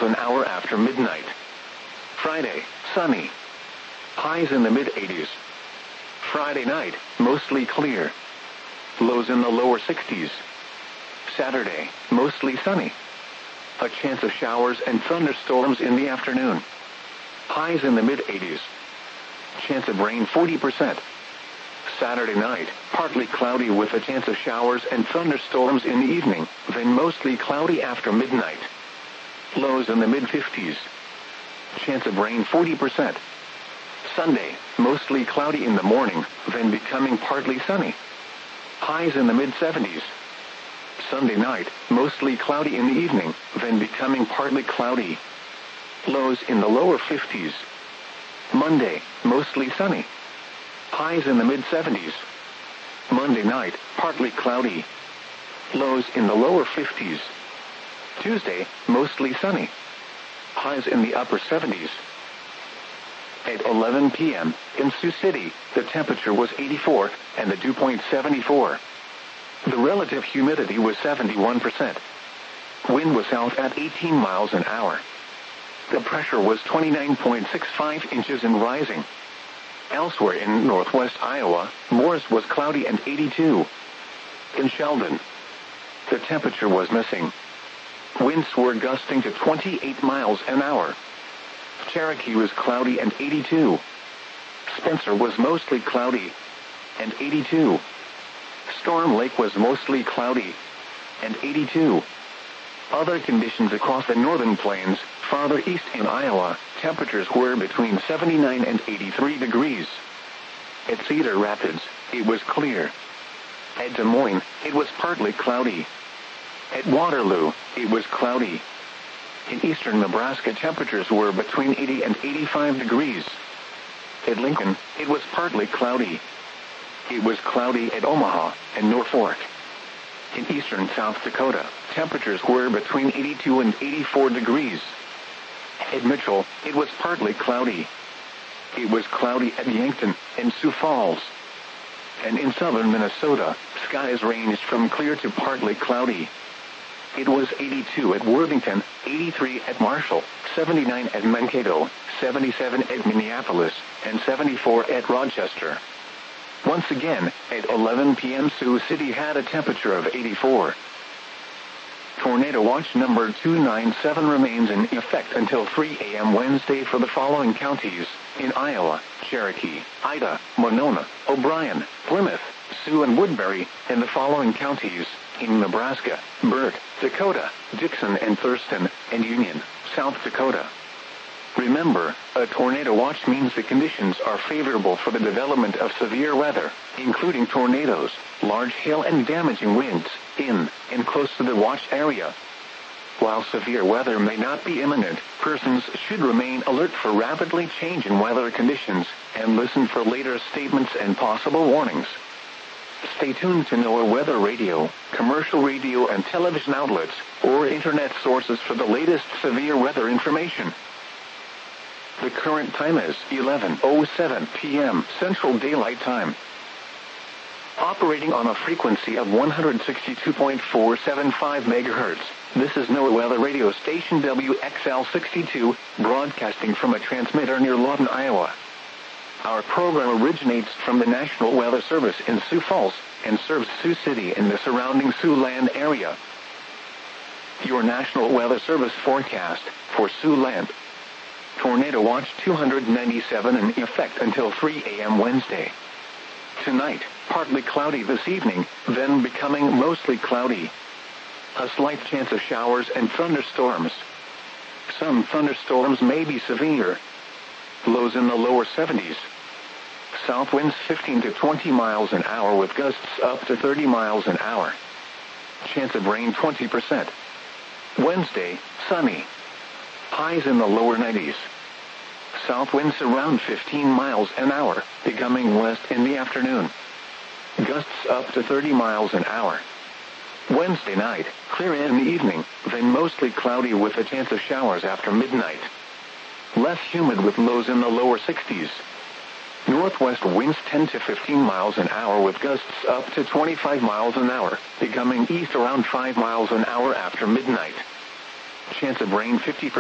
miles an hour after midnight. Friday, sunny. Highs in the mid-80s. Friday night, mostly clear. Lows in the lower 60s. Saturday, mostly sunny. A chance of showers and thunderstorms in the afternoon. Highs in the mid-80s. Chance of rain 40%. Saturday night, partly cloudy with a chance of showers and thunderstorms in the evening, then mostly cloudy after midnight. Lows in the mid-50s. Chance of rain 40%. Sunday, mostly cloudy in the morning, then becoming partly sunny. Highs in the mid-70s. Sunday night, mostly cloudy in the evening, then becoming partly cloudy. Lows in the lower 50s. Monday, mostly sunny. Highs in the mid-70s. Monday night, partly cloudy. Lows in the lower 50s. Tuesday, mostly sunny. Highs in the upper 70s. At 11 p.m., in Sioux City, the temperature was 84, and the dew point 74. The relative humidity was 71%. Wind was south at 18 miles an hour. The pressure was 29.65 inches and rising. Elsewhere in northwest Iowa, Morris was cloudy and 82. In Sheldon, the temperature was missing. Winds were gusting to 28 miles an hour. Cherokee was cloudy and 82. Spencer was mostly cloudy and 82. Storm Lake was mostly cloudy and 82. Other conditions across the northern plains, farther east in Iowa, temperatures were between 79 and 83 degrees. At Cedar Rapids, it was clear. At Des Moines, it was partly cloudy. At Waterloo, it was cloudy. In eastern Nebraska, temperatures were between 80 and 85 degrees. At Lincoln, it was partly cloudy. It was cloudy at Omaha and Norfolk. In eastern South Dakota, temperatures were between 82 and 84 degrees. At Mitchell, it was partly cloudy. It was cloudy at Yankton and Sioux Falls. And in southern Minnesota, skies ranged from clear to partly cloudy. It was 82 at Worthington, 83 at Marshall, 79 at Mankato, 77 at Minneapolis, and 74 at Rochester. Once again, at 11 p.m. Sioux City had a temperature of 84. Tornado Watch number 297 remains in effect until 3 a.m. Wednesday for the following counties: in Iowa, Cherokee, Ida, Monona, O'Brien, Plymouth, Sioux and Woodbury, and the following counties: in Nebraska, Burke, Dakota, Dixon and Thurston, and Union, South Dakota. Remember, a tornado watch means the conditions are favorable for the development of severe weather, including tornadoes, large hail and damaging winds, in and close to the watch area. While severe weather may not be imminent, persons should remain alert for rapidly changing weather conditions, and listen for later statements and possible warnings. Stay tuned to NOAA Weather Radio, commercial radio and television outlets, or internet sources for the latest severe weather information. The current time is 11:07 p.m. Central Daylight Time. Operating on a frequency of 162.475 MHz, this is NOAA Weather Radio Station WXL62, broadcasting from a transmitter near Lawton, Iowa. Our program originates from the National Weather Service in Sioux Falls and serves Sioux City and the surrounding Siouxland area. Your National Weather Service forecast for Siouxland. Tornado Watch 297 in effect until 3 a.m. Wednesday. Tonight, partly cloudy this evening, then becoming mostly cloudy. A slight chance of showers and thunderstorms. Some thunderstorms may be severe. Lows in the lower 70s. South winds 15 to 20 miles an hour with gusts up to 30 miles an hour. Chance of rain 20%. Wednesday, sunny. Highs in the lower 90s. South winds around 15 miles an hour, becoming west in the afternoon. Gusts up to 30 miles an hour. Wednesday night, clear in the evening, then mostly cloudy with a chance of showers after midnight. Less humid with lows in the lower 60s. Northwest winds 10 to 15 miles an hour with gusts up to 25 miles an hour, becoming east around 5 miles an hour after midnight. Chance of rain 50%.